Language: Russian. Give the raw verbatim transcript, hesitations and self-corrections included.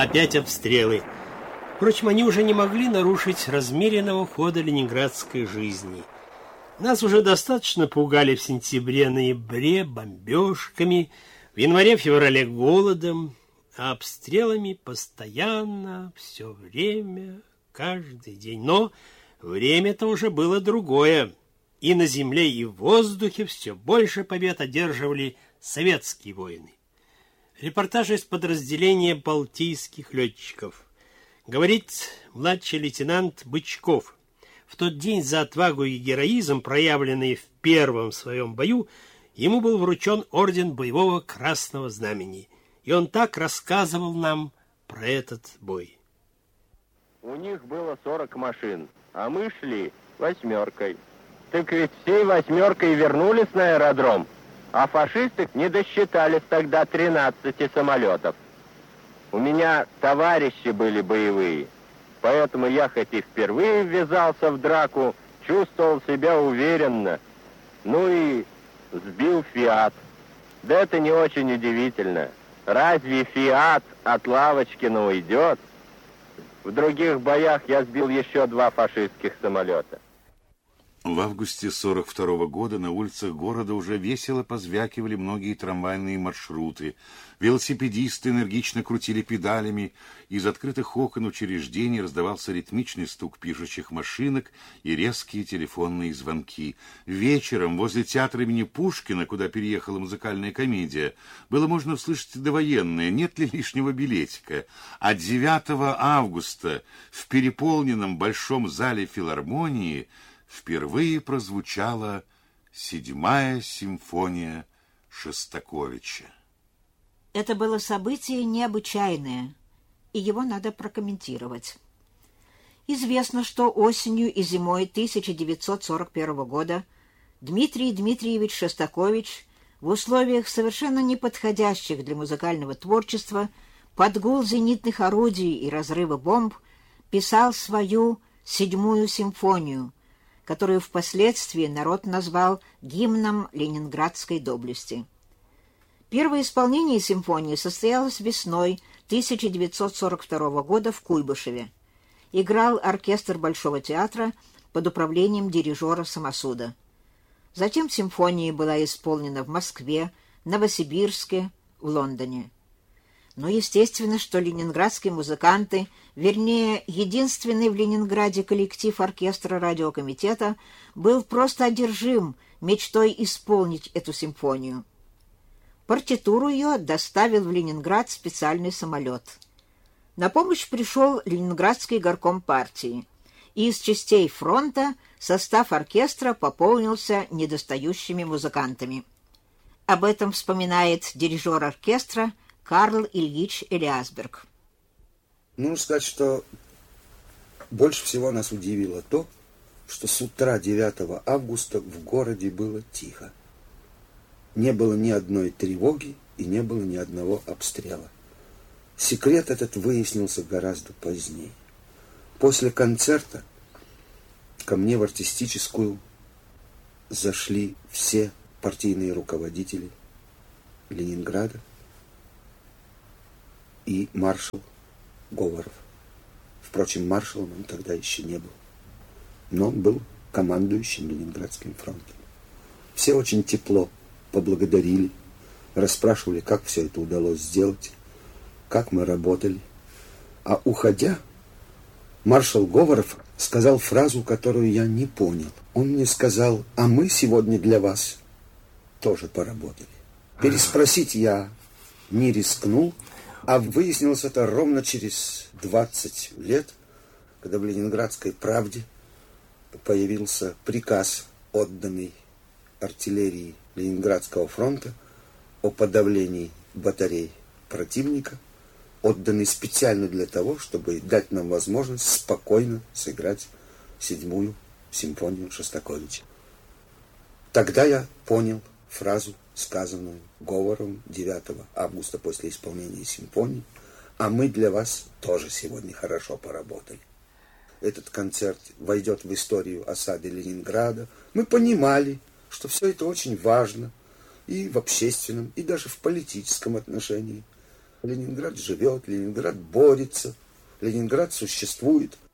опять обстрелы. Впрочем, они уже не могли нарушить размеренного хода ленинградской жизни. Нас уже достаточно пугали в сентябре-ноябре бомбежками, в январе-феврале голодом, а обстрелами постоянно, все время, каждый день. Но время-то уже было другое, и на земле, и в воздухе все больше побед одерживали советские воины. Репортаж из подразделения балтийских летчиков. Говорит младший лейтенант Бычков. В тот день за отвагу и героизм, проявленный в первом своем бою, ему был вручен орден боевого Красного Знамени. И он так рассказывал нам про этот бой. У них было сорок машин, а мы шли восьмеркой. Так ведь всей восьмеркой вернулись на аэродром, а фашисты не досчитались тогда тринадцати самолетов. У меня товарищи были боевые, поэтому я хоть и впервые ввязался в драку, чувствовал себя уверенно. Ну и сбил «Фиат». Да это не очень удивительно. Разве «Фиат» от Лавочкина уйдет? В других боях я сбил еще два фашистских самолета. В августе сорок второго года на улицах города уже весело позвякивали многие трамвайные маршруты. Велосипедисты энергично крутили педалями. Из открытых окон учреждений раздавался ритмичный стук пишущих машинок и резкие телефонные звонки. Вечером возле театра имени Пушкина, куда переехала музыкальная комедия, было можно услышать довоенное «Нет ли лишнего билетика?». А девятого августа в переполненном большом зале филармонии впервые прозвучала седьмая симфония Шостаковича. Это было событие необычайное, и его надо прокомментировать. Известно, что осенью и зимой тысяча девятьсот сорок первого года Дмитрий Дмитриевич Шостакович в условиях, совершенно неподходящих для музыкального творчества, под гул зенитных орудий и разрыва бомб, писал свою седьмую симфонию, которую впоследствии народ назвал гимном ленинградской доблести. Первое исполнение симфонии состоялось весной тысяча девятьсот сорок второго года в Куйбышеве. Играл оркестр Большого театра под управлением дирижера Самосуда. Затем симфония была исполнена в Москве, Новосибирске, в Лондоне. Но естественно, что ленинградские музыканты, вернее, единственный в Ленинграде коллектив оркестра радиокомитета, был просто одержим мечтой исполнить эту симфонию. Партитуру ее доставил в Ленинград специальный самолет. На помощь пришел Ленинградский горком партии, и из частей фронта состав оркестра пополнился недостающими музыкантами. Об этом вспоминает дирижер оркестра Карл Ильич Элиасберг. Нужно сказать, что больше всего нас удивило то, что с утра девятого августа в городе было тихо. Не было ни одной тревоги и не было ни одного обстрела. Секрет этот выяснился гораздо позднее. После концерта ко мне в артистическую зашли все партийные руководители Ленинграда и маршал Говоров. Впрочем, маршалом он тогда еще не был, но он был командующим Ленинградским фронтом. Все очень тепло поблагодарили, расспрашивали, как все это удалось сделать, как мы работали. А уходя, маршал Говоров сказал фразу, которую я не понял. Он мне сказал: а мы сегодня для вас тоже поработали. Переспросить я не рискнул, а выяснилось это ровно через двадцать лет, когда в «Ленинградской правде» появился приказ, отданный артиллерии Ленинградского фронта о подавлении батарей противника, отданный специально для того, чтобы дать нам возможность спокойно сыграть седьмую симфонию Шостаковича. Тогда я понял фразу, сказанную Говоровым девятого августа после исполнения симфонии: а мы для вас тоже сегодня хорошо поработали. Этот концерт войдет в историю осады Ленинграда. Мы понимали, что все это очень важно и в общественном, и даже в политическом отношении. Ленинград живет, Ленинград борется, Ленинград существует.